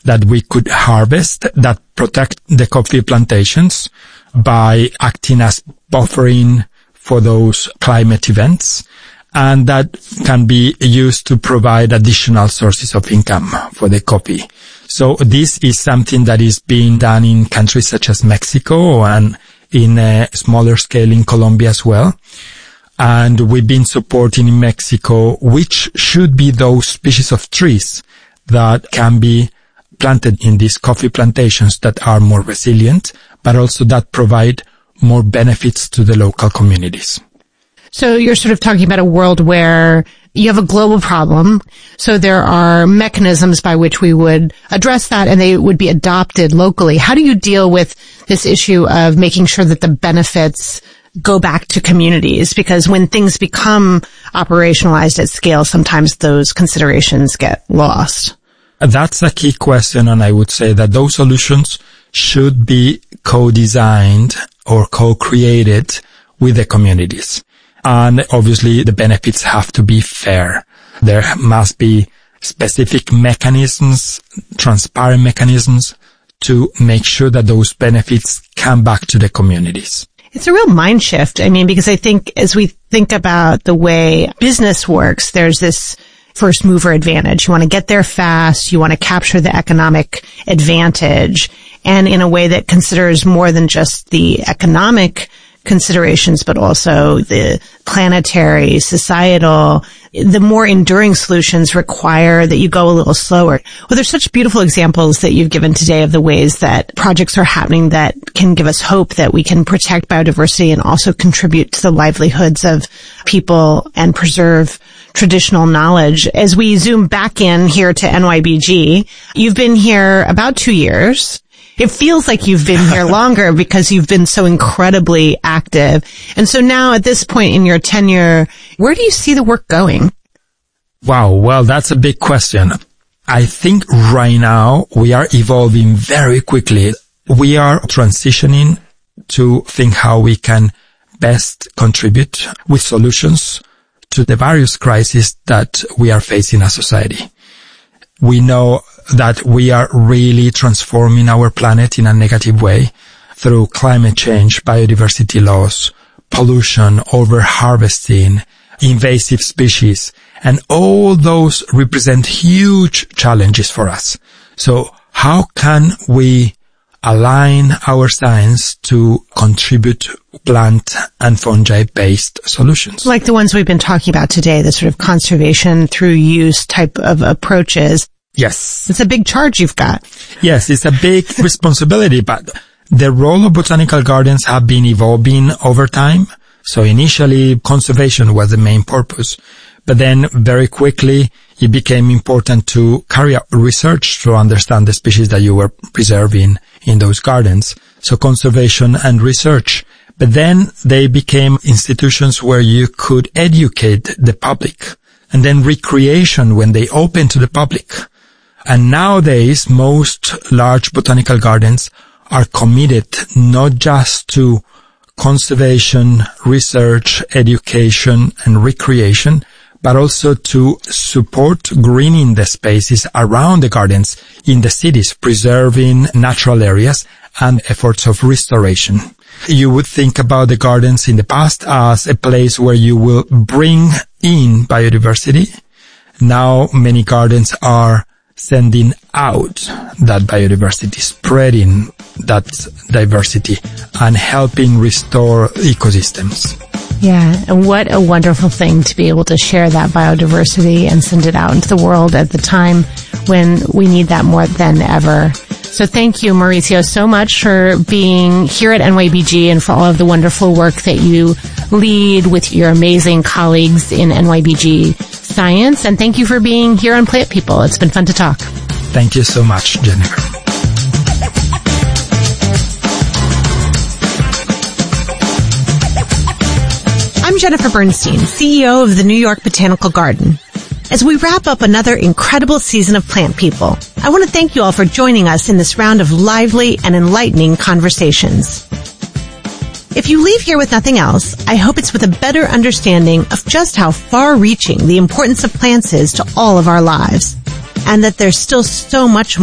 that we could harvest that protect the coffee plantations by acting as buffering for those climate events. And that can be used to provide additional sources of income for the coffee. So this is something that is being done in countries such as Mexico and in a smaller scale in Colombia as well. And we've been supporting in Mexico, which should be those species of trees that can be planted in these coffee plantations that are more resilient, but also that provide more benefits to the local communities. So you're sort of talking about a world where you have a global problem. So there are mechanisms by which we would address that and they would be adopted locally. How do you deal with this issue of making sure that the benefits go back to communities? Because when things become operationalized at scale, sometimes those considerations get lost. That's a key question. And I would say that those solutions should be co-designed or co-created with the communities. And obviously the benefits have to be fair. There must be specific mechanisms, transparent mechanisms to make sure that those benefits come back to the communities. It's a real mind shift. I mean, because I think as we think about the way business works, there's this first mover advantage. You want to get there fast. You want to capture the economic advantage, and in a way that considers more than just the economic considerations, but also the planetary, societal. The more enduring solutions require that you go a little slower. Well, there's such beautiful examples that you've given today of the ways that projects are happening that can give us hope that we can protect biodiversity and also contribute to the livelihoods of people and preserve traditional knowledge. As we zoom back in here to NYBG, you've been here about 2 years. It feels like you've been here longer because you've been so incredibly active. And so now at this point in your tenure, where do you see the work going? Wow. Well, that's a big question. I think right now we are evolving very quickly. We are transitioning to think how we can best contribute with solutions to the various crises that we are facing as society. We know that we are really transforming our planet in a negative way through climate change, biodiversity loss, pollution, over-harvesting, invasive species, and all those represent huge challenges for us. So how can we align our science to contribute plant and fungi-based solutions? Like the ones we've been talking about today, the sort of conservation through use type of approaches. Yes. It's a big charge you've got. Yes, it's a big responsibility, but the role of botanical gardens have been evolving over time. So initially, conservation was the main purpose, but then very quickly it became important to carry out research to understand the species that you were preserving in those gardens. So conservation and research. But then they became institutions where you could educate the public, and then recreation when they open to the public. And nowadays, most large botanical gardens are committed not just to conservation, research, education, and recreation, but also to support greening the spaces around the gardens in the cities, preserving natural areas and efforts of restoration. You would think about the gardens in the past as a place where you will bring in biodiversity. Now many gardens are sending out that biodiversity, spreading that diversity, and helping restore ecosystems. Yeah, and what a wonderful thing to be able to share that biodiversity and send it out into the world at the time when we need that more than ever. So thank you, Mauricio, so much for being here at NYBG and for all of the wonderful work that you lead with your amazing colleagues in NYBG Science. And thank you for being here on Plant People. It's been fun to talk. Thank you so much, Jennifer. I'm Jennifer Bernstein, CEO of the New York Botanical Garden. As we wrap up another incredible season of Plant People, I want to thank you all for joining us in this round of lively and enlightening conversations. If you leave here with nothing else, I hope it's with a better understanding of just how far-reaching the importance of plants is to all of our lives, and that there's still so much